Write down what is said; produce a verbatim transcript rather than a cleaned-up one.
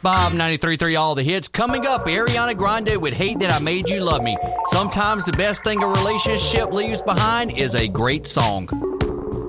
Bob, ninety-three point three All the Hits. Coming up, Ariana Grande with Hate That I Made You Love Me. Sometimes the best thing a relationship leaves behind is a great song.